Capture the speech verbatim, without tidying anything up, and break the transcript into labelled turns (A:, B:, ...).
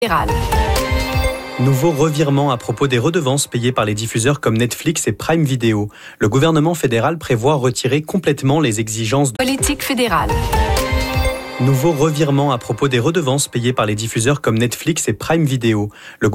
A: fédéral. Nouveau revirement à propos des redevances payées par les diffuseurs comme Netflix et Prime Video. Le gouvernement fédéral prévoit retirer complètement les exigences de politique fédérale. Nouveau revirement à propos des redevances payées par les diffuseurs comme Netflix et Prime Video. Le